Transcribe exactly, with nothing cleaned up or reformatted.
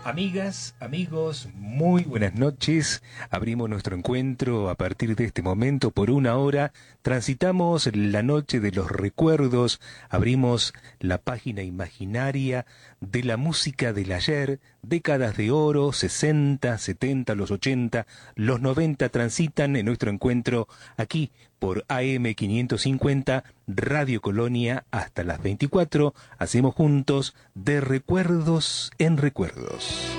Amigas, amigos, muy buenas noches. Abrimos nuestro encuentro a partir de este momento por una hora. Transitamos la noche de los recuerdos. Abrimos la página imaginaria de la música del ayer. Décadas de oro, sesenta, setenta, los ochenta, los noventa transitan en nuestro encuentro aquí por A M quinientos cincuenta, Radio Colonia, hasta las veinticuatro. Hacemos juntos de recuerdos en recuerdos.